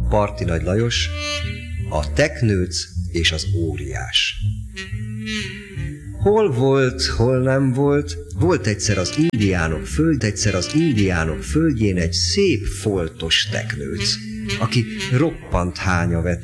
Parti Nagy Lajos, a teknőc és az óriás. Hol volt, hol nem volt, volt egyszer az indiánok földjén egy szép foltos teknőc, aki roppant hányaveti,